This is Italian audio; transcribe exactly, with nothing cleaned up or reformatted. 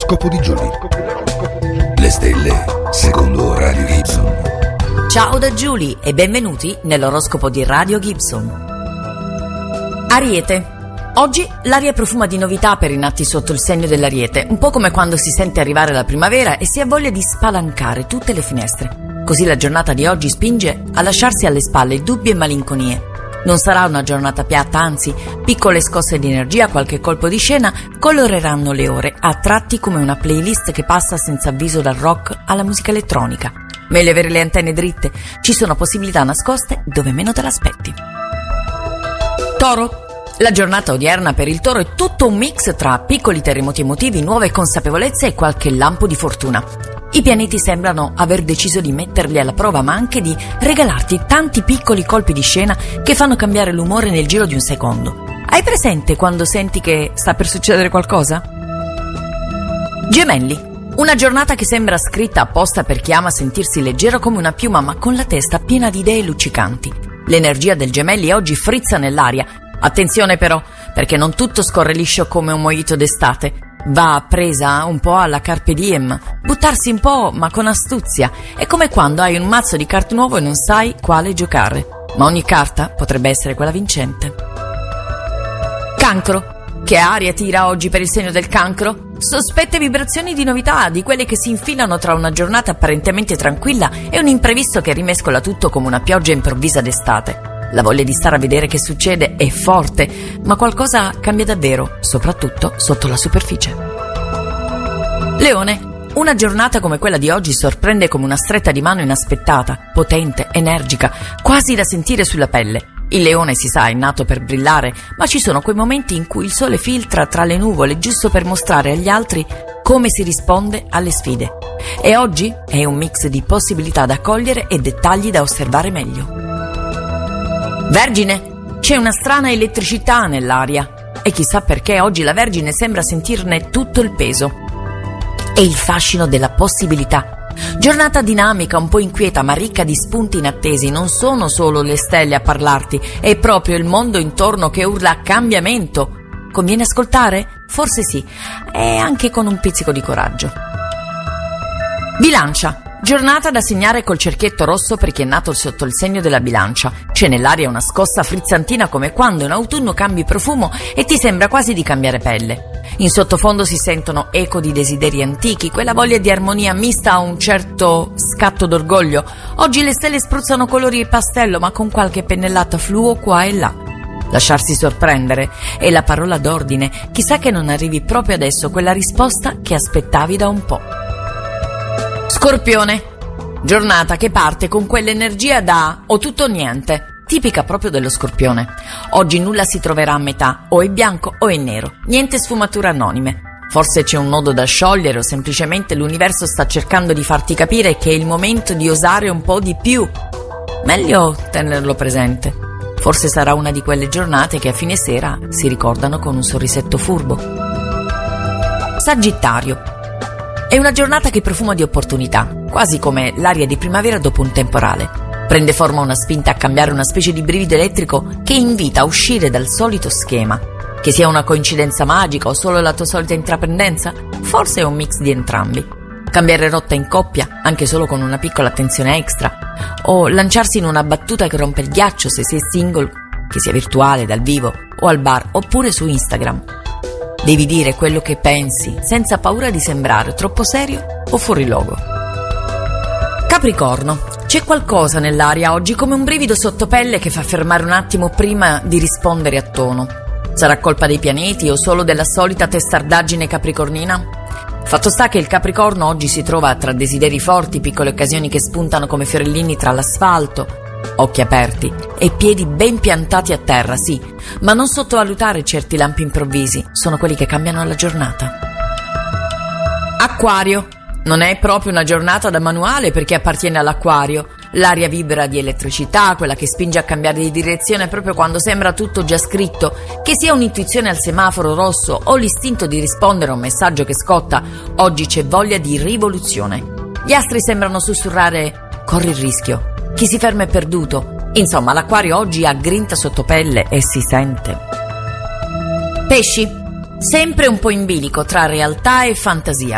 L'oroscopo di Giulia. Le stelle secondo Radio Gibson. Ciao da Giulia e benvenuti nell'oroscopo di Radio Gibson. Ariete. Oggi l'aria profuma di novità per i nati sotto il segno dell'Ariete, un po' come quando si sente arrivare la primavera e si ha voglia di spalancare tutte le finestre. Così la giornata di oggi spinge a lasciarsi alle spalle dubbi e malinconie. Non sarà una giornata piatta, anzi, piccole scosse di energia, qualche colpo di scena coloreranno le ore, a tratti come una playlist che passa senza avviso dal rock alla musica elettronica. Meglio avere le antenne dritte, ci sono possibilità nascoste dove meno te l'aspetti. Toro. La giornata odierna per il Toro è tutto un mix tra piccoli terremoti emotivi, nuove consapevolezze e qualche lampo di fortuna. I pianeti sembrano aver deciso di metterli alla prova, ma anche di regalarti tanti piccoli colpi di scena che fanno cambiare l'umore nel giro di un secondo. Hai presente quando senti che sta per succedere qualcosa? Gemelli. Una giornata che sembra scritta apposta per chi ama sentirsi leggero come una piuma, ma con la testa piena di idee luccicanti. L'energia del Gemelli oggi frizza nell'aria. Attenzione però, perché non tutto scorre liscio come un mojito d'estate. Va presa un po' alla carpe diem, buttarsi un po' ma con astuzia. È come quando hai un mazzo di carte nuovo e non sai quale giocare, ma ogni carta potrebbe essere quella vincente. Cancro. Che aria tira oggi per il segno del Cancro? Sospette vibrazioni di novità, di quelle che si infilano tra una giornata apparentemente tranquilla e un imprevisto che rimescola tutto come una pioggia improvvisa d'estate. La voglia di stare a vedere che succede è forte, ma qualcosa cambia davvero, soprattutto sotto la superficie. Leone. Una giornata come quella di oggi sorprende come una stretta di mano inaspettata, potente, energica, quasi da sentire sulla pelle. Il leone, si sa, è nato per brillare, ma ci sono quei momenti in cui il sole filtra tra le nuvole giusto per mostrare agli altri come si risponde alle sfide. E oggi è un mix di possibilità da cogliere e dettagli da osservare meglio. Vergine. C'è una strana elettricità nell'aria e chissà perché oggi la Vergine sembra sentirne tutto il peso e il fascino della possibilità. Giornata dinamica, un po' inquieta ma ricca di spunti inattesi. Non sono solo le stelle a parlarti, è proprio il mondo intorno che urla cambiamento. Conviene ascoltare? Forse sì, e anche con un pizzico di coraggio. Bilancia. Giornata da segnare col cerchietto rosso per chi è nato sotto il segno della Bilancia. C'è nell'aria una scossa frizzantina come quando in autunno cambi profumo e ti sembra quasi di cambiare pelle. In sottofondo si sentono eco di desideri antichi, quella voglia di armonia mista a un certo scatto d'orgoglio. Oggi le stelle spruzzano colori pastello ma con qualche pennellata fluo qua e là. Lasciarsi sorprendere è la parola d'ordine. Chissà che non arrivi proprio adesso quella risposta che aspettavi da un po'. Scorpione. Giornata che parte con quell'energia da o tutto o niente, tipica proprio dello Scorpione. Oggi nulla si troverà a metà, o è bianco o è nero, niente sfumature anonime. Forse c'è un nodo da sciogliere o semplicemente l'universo sta cercando di farti capire che è il momento di osare un po' di più. Meglio tenerlo presente. Forse sarà una di quelle giornate che a fine sera si ricordano con un sorrisetto furbo. Sagittario. È una giornata che profuma di opportunità, quasi come l'aria di primavera dopo un temporale. Prende forma una spinta a cambiare, una specie di brivido elettrico che invita a uscire dal solito schema. Che sia una coincidenza magica o solo la tua solita intraprendenza, forse è un mix di entrambi. Cambiare rotta in coppia, anche solo con una piccola attenzione extra, o lanciarsi in una battuta che rompe il ghiaccio se sei single, che sia virtuale, dal vivo, o al bar, oppure su Instagram. Devi dire quello che pensi, senza paura di sembrare troppo serio o fuori luogo. Capricorno. C'è qualcosa nell'aria oggi, come un brivido sottopelle che fa fermare un attimo prima di rispondere a tono. Sarà colpa dei pianeti o solo della solita testardaggine capricornina? Fatto sta che il Capricorno oggi si trova tra desideri forti, piccole occasioni che spuntano come fiorellini tra l'asfalto, occhi aperti e piedi ben piantati a terra, sì, ma non sottovalutare certi lampi improvvisi, sono quelli che cambiano la giornata. Acquario. Non è proprio una giornata da manuale per chi appartiene all'Acquario. L'aria vibra di elettricità, quella che spinge a cambiare di direzione proprio quando sembra tutto già scritto. Che sia un'intuizione al semaforo rosso o l'istinto di rispondere a un messaggio che scotta, oggi c'è voglia di rivoluzione. Gli astri sembrano sussurrare: corri il rischio. Chi si ferma è perduto. Insomma, l'Acquario oggi ha grinta sotto pelle e si sente. Pesci. Sempre un po' in bilico tra realtà e fantasia.